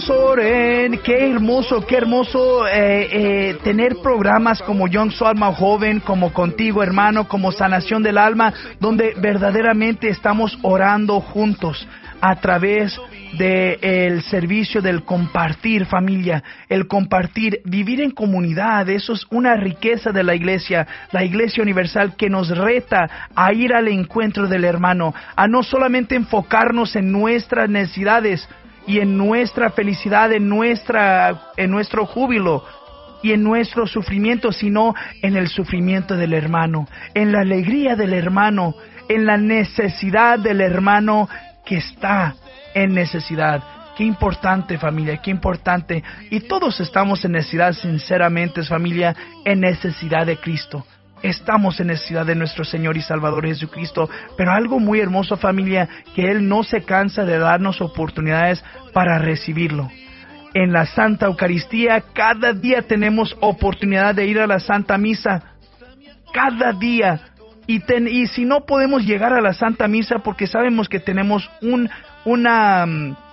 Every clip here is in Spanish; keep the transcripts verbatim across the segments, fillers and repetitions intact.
Soren, qué hermoso, qué hermoso eh, eh, tener programas como Young Soul Alma Joven, como Contigo Hermano, como Sanación del Alma, donde verdaderamente estamos orando juntos a través del servicio del compartir, familia, el compartir, vivir en comunidad. Eso es una riqueza de la iglesia, la iglesia universal, que nos reta a ir al encuentro del hermano, a no solamente enfocarnos en nuestras necesidades y en nuestra felicidad, en nuestra, en nuestro júbilo y en nuestro sufrimiento, sino en el sufrimiento del hermano, en la alegría del hermano, en la necesidad del hermano que está en necesidad. Qué importante, familia, qué importante. Y todos estamos en necesidad, sinceramente, familia, en necesidad de Cristo. Estamos en necesidad de nuestro Señor y Salvador Jesucristo, pero algo muy hermoso, familia, que Él no se cansa de darnos oportunidades para recibirlo. En la Santa Eucaristía, cada día tenemos oportunidad de ir a la Santa Misa. Cada día. Y, ten, y si no podemos llegar a la Santa Misa porque sabemos que tenemos un, una...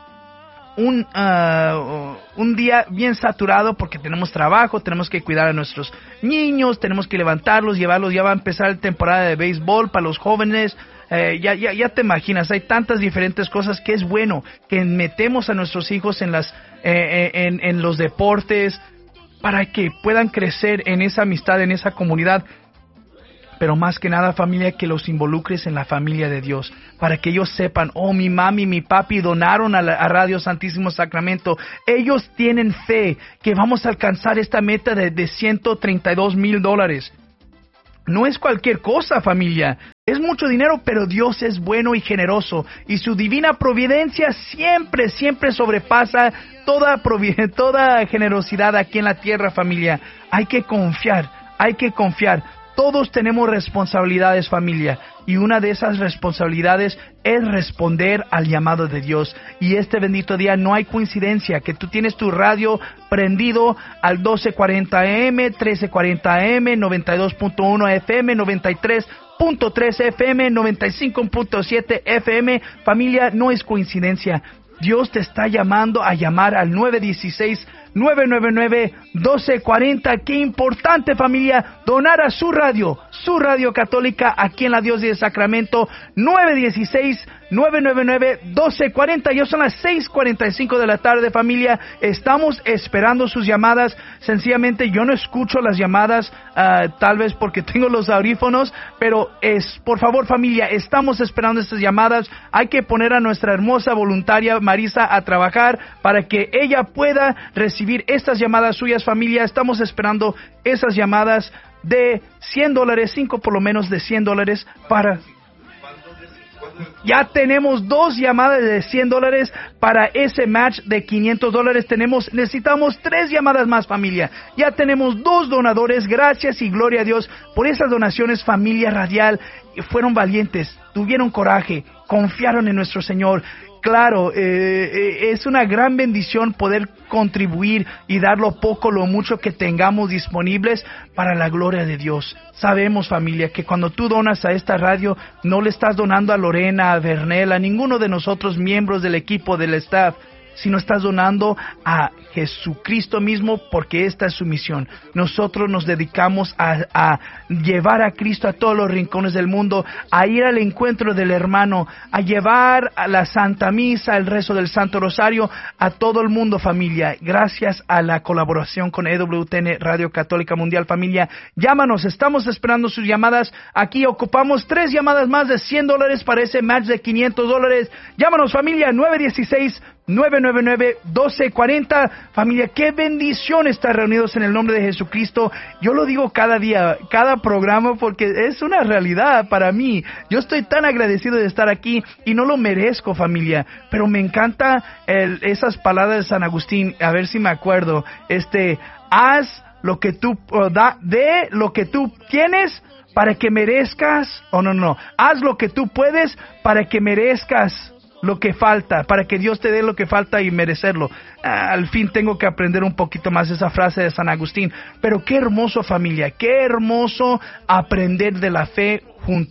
Un, uh, un día bien saturado porque tenemos trabajo, tenemos que cuidar a nuestros niños, tenemos que levantarlos, llevarlos, ya va a empezar la temporada de béisbol para los jóvenes, eh, ya, ya, ya te imaginas, hay tantas diferentes cosas que es bueno que metemos a nuestros hijos en, las, eh, en, en los deportes para que puedan crecer en esa amistad, en esa comunidad. Pero más que nada, familia, que los involucres en la familia de Dios, para que ellos sepan, oh, mi mami, mi papi donaron a, la, a Radio Santísimo Sacramento. Ellos tienen fe que vamos a alcanzar esta meta de, de ciento treinta y dos mil dólares. No es cualquier cosa, familia. Es mucho dinero, pero Dios es bueno y generoso. Y su divina providencia siempre, siempre sobrepasa toda, provi- toda generosidad aquí en la tierra, familia. Hay que confiar, hay que confiar. Todos tenemos responsabilidades, familia, y una de esas responsabilidades es responder al llamado de Dios. Y este bendito día no hay coincidencia que tú tienes tu radio prendido al doce cuarenta A M, trece cuarenta A M, noventa y dos punto uno F M, noventa y tres punto tres F M, noventa y cinco punto siete F M. Familia, no es coincidencia. Dios te está llamando a llamar al nueve uno seis, nueve nueve nueve, uno dos cuatro cero. Qué importante, familia, donar a su radio, su radio católica aquí en la Diócesis de Sacramento. Nueve uno seis, nueve nueve nueve, uno dos cuatro cero. Ya son las seis cuarenta y cinco de la tarde, familia. Estamos esperando sus llamadas. Sencillamente yo no escucho las llamadas, uh, tal vez porque tengo los audífonos, pero es, por favor, familia, estamos esperando estas llamadas. Hay que poner a nuestra hermosa voluntaria Marisa a trabajar para que ella pueda recibir estas llamadas suyas, familia. Estamos esperando esas llamadas de cien dólares, cinco por lo menos de cien dólares para... Ya tenemos dos llamadas de cien dólares para ese match de quinientos dólares. Tenemos, necesitamos tres llamadas más, familia. Ya tenemos dos donadores. Gracias y gloria a Dios por esas donaciones, familia radial. Fueron valientes, tuvieron coraje, confiaron en nuestro Señor. Claro, eh, eh, es una gran bendición poder contribuir y dar lo poco, lo mucho que tengamos disponibles para la gloria de Dios. Sabemos, familia, que cuando tú donas a esta radio, no le estás donando a Lorena, a Vernel, a ninguno de nosotros miembros del equipo, del staff, sino estás donando a Jesucristo mismo, porque esta es su misión. Nosotros nos dedicamos a, a llevar a Cristo a todos los rincones del mundo, a ir al encuentro del hermano, a llevar a la Santa Misa, el rezo del Santo Rosario a todo el mundo, familia. Gracias a la colaboración con E W T N Radio Católica Mundial, familia. Llámanos, estamos esperando sus llamadas. Aquí ocupamos tres llamadas más de cien dólares para ese match de quinientos dólares. Llámanos, familia, nueve uno seis, nueve nueve nueve, uno dos cuatro cero. Familia, qué bendición estar reunidos en el nombre de Jesucristo. Yo lo digo cada día, cada programa, porque es una realidad para mí. Yo estoy tan agradecido de estar aquí y no lo merezco, familia, pero me encanta el, esas palabras de San Agustín. A ver si me acuerdo. Este, haz lo que tú, uh, da, de lo que tú tienes para que merezcas, o oh, no, no, haz lo que tú puedes para que merezcas lo que falta, para que Dios te dé lo que falta y merecerlo. Ah, al fin tengo que aprender un poquito más esa frase de San Agustín. Pero qué hermoso, familia, qué hermoso aprender de la fe juntos.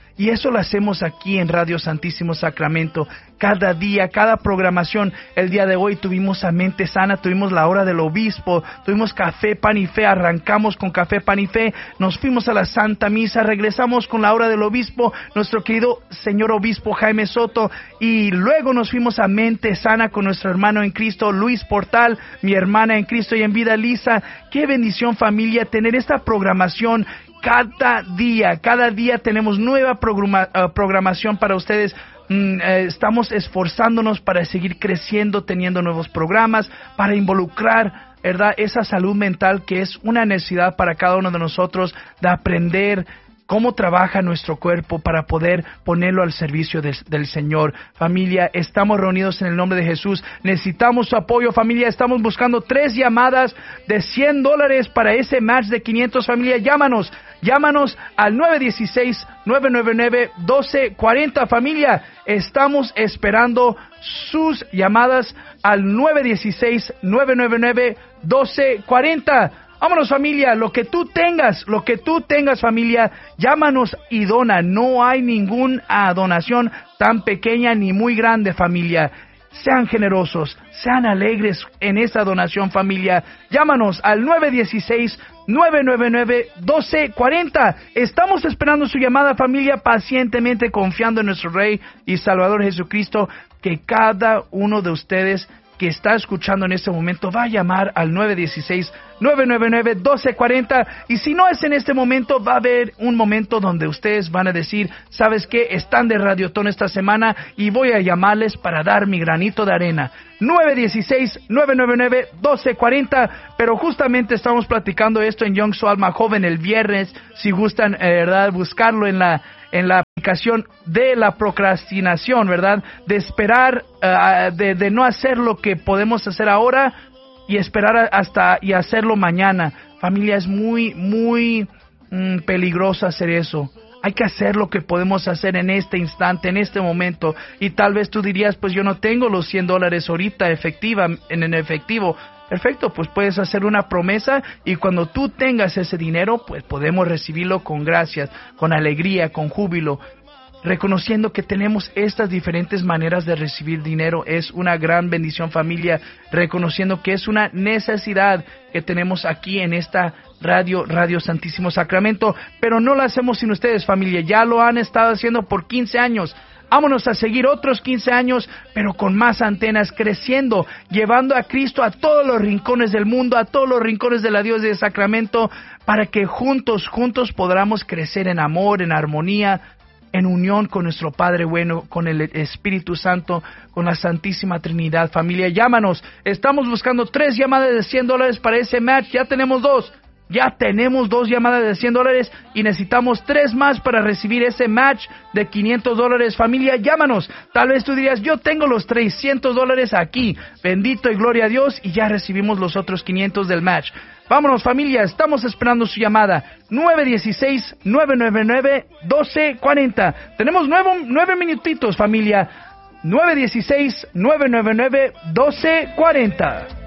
Y eso lo hacemos aquí en Radio Santísimo Sacramento. Cada día, cada programación. El día de hoy tuvimos a Mente Sana, tuvimos la hora del obispo, tuvimos Café, Pan y Fe, arrancamos con Café, Pan y Fe, nos fuimos a la Santa Misa, regresamos con la hora del obispo, nuestro querido señor obispo Jaime Soto, y luego nos fuimos a Mente Sana con nuestro hermano en Cristo, Luis Portal, mi hermana en Cristo y en vida, Lisa. Qué bendición, familia, tener esta programación. Cada día, cada día tenemos nueva programa, uh, programación para ustedes. Mm, eh, estamos esforzándonos para seguir creciendo, teniendo nuevos programas, para involucrar, ¿verdad?, esa salud mental que es una necesidad para cada uno de nosotros, de aprender cómo trabaja nuestro cuerpo para poder ponerlo al servicio de, del Señor. Familia, estamos reunidos en el nombre de Jesús. Necesitamos su apoyo, familia. Estamos buscando tres llamadas de cien dólares para ese match de quinientos. Familia, llámanos. Llámanos al nueve uno seis, nueve nueve nueve, uno dos cuatro cero. Familia, estamos esperando sus llamadas al nueve uno seis, nueve nueve nueve, uno dos cuatro cero. Vámonos, familia, lo que tú tengas, lo que tú tengas, familia, llámanos y dona. No hay ninguna donación tan pequeña ni muy grande, familia. Sean generosos, sean alegres en esa donación, familia. Llámanos al nueve uno seis, nueve nueve nueve, uno dos cuatro cero. Estamos esperando su llamada, familia, pacientemente confiando en nuestro Rey y Salvador Jesucristo, que cada uno de ustedes que está escuchando en este momento va a llamar al nueve uno seis, nueve nueve nueve, uno dos cuatro cero, y si no es en este momento, va a haber un momento donde ustedes van a decir, ¿sabes qué? Están de Radiotón esta semana y voy a llamarles para dar mi granito de arena. nueve uno seis, nueve nueve nueve, uno dos cuatro cero, pero justamente estamos platicando esto en Young Su Alma Joven el viernes, si gustan, eh, ¿verdad?, buscarlo en la en la aplicación de la procrastinación, ¿verdad? De esperar, uh, de, de no hacer lo que podemos hacer ahora y esperar hasta y hacerlo mañana. Familia, es muy, muy mm, peligroso hacer eso. Hay que hacer lo que podemos hacer en este instante, en este momento. Y tal vez tú dirías, pues yo no tengo los cien dólares ahorita efectiva, en, en efectivo. Perfecto, pues puedes hacer una promesa y cuando tú tengas ese dinero, pues podemos recibirlo con gracias, con alegría, con júbilo. Reconociendo que tenemos estas diferentes maneras de recibir dinero es una gran bendición, familia. Reconociendo que es una necesidad que tenemos aquí en esta radio, Radio Santísimo Sacramento. Pero no lo hacemos sin ustedes, familia. Ya lo han estado haciendo por quince años. Vámonos a seguir otros quince años, pero con más antenas, creciendo, llevando a Cristo a todos los rincones del mundo, a todos los rincones de la Dios de Sacramento, para que juntos, juntos podamos crecer en amor, en armonía, en unión con nuestro Padre bueno, con el Espíritu Santo, con la Santísima Trinidad. Familia, llámanos. Estamos buscando tres llamadas de cien dólares para ese match. Ya tenemos dos. Ya tenemos dos llamadas de cien dólares y necesitamos tres más para recibir ese match de quinientos dólares. Familia, llámanos. Tal vez tú dirías, yo tengo los trescientos dólares aquí. Bendito y gloria a Dios, y ya recibimos los otros quinientos del match. Vámonos, familia, estamos esperando su llamada. nueve uno seis, nueve nueve nueve, uno dos cuatro cero. Tenemos nueve, nueve minutitos, familia. nueve uno seis, nueve nueve nueve, uno dos cuatro cero.